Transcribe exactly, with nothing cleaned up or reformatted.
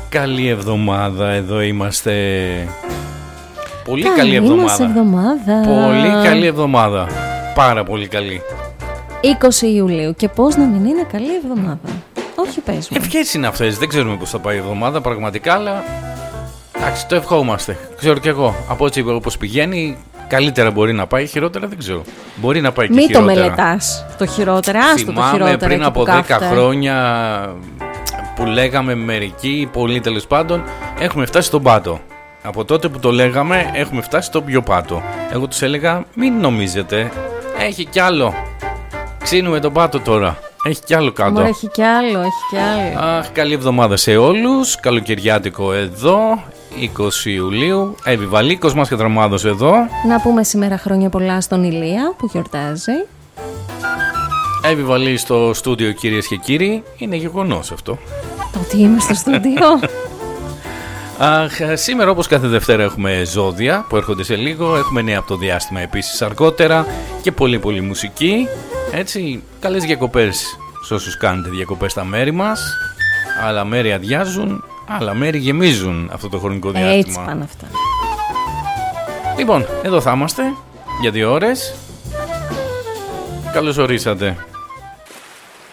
καλή εβδομάδα. Εδώ είμαστε. Πολύ καλή, καλή εβδομάδα. εβδομάδα. Πολύ καλή εβδομάδα. Πάρα πολύ καλή. είκοσι Ιουλίου. Και πώς να μην είναι καλή εβδομάδα? Όχι, πες μου. Ευχές είναι αυτές. Δεν ξέρουμε πώς θα πάει η εβδομάδα πραγματικά, αλλά εντάξει, το ευχόμαστε. Ξέρω κι εγώ. Από έτσι όπως πηγαίνει, καλύτερα μπορεί να πάει, χειρότερα δεν ξέρω. Μπορεί να πάει και Μη χειρότερα. Μην το μελετάς το χειρότερα, άστο το χειρότερα. Θυμάμαι πριν από δέκα κάθεται. χρόνια που λέγαμε μερικοί, πολλοί τέλος πάντων, έχουμε φτάσει στον πάτο. Από τότε που το λέγαμε έχουμε φτάσει στον πιο πάτο. Εγώ τους έλεγα μην νομίζετε, έχει κι άλλο. Ξύνουμε τον πάτο τώρα. Έχει κι άλλο κάτω. Μωρέ, έχει κι άλλο, έχει κι άλλο. Αχ, καλή εβδομάδα σε όλους. Καλοκαιριάτικο εδώ, είκοσι Ιουλίου. Επιβαλίκος μας και Δραμάδος εδώ. Να πούμε σήμερα χρόνια πολλά στον Ηλία που γιορτάζει. Επιβαλή στο στούντιο, κυρίες και κύριοι. Είναι γεγονός αυτό. Το ότι είμαι στο στούντιο. Αχ, σήμερα όπως κάθε Δευτέρα έχουμε ζώδια που έρχονται σε λίγο. Έχουμε νέα από το διάστημα επίσης αργότερα. Και πολύ πολύ μουσική. Έτσι, καλές διακοπές σε όσους κάνετε διακοπές στα μέρη μας. Άλλα μέρη αδειάζουν, άλλα μέρη γεμίζουν αυτό το χρονικό διάστημα. Έτσι πάνε αυτά. Λοιπόν, εδώ θα είμαστε για δύο ώρες. Καλώς ορίσατε.